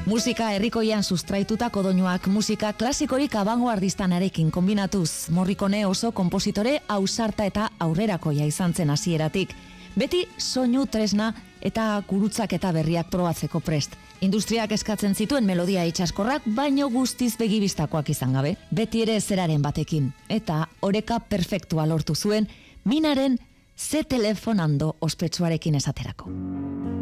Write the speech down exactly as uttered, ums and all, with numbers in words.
Musika herrikoian sustraitutako doinuak musika klasikorik abangoardistanarekin kombinatuz, Morricone oso konpositore ausarta eta aurrerakoia izan zen hasieratik. Beti soinu tresna eta gurutzak eta berriak probatzeko prest. Industriak eskatzen zituen melodia itxaskorrak, baino guztiz begibistakoak izan gabe. Beti ere zeraren batekin. Eta oreka perfektua lortu zuen, Minaren ze telefonando ospetsuarekin esaterako.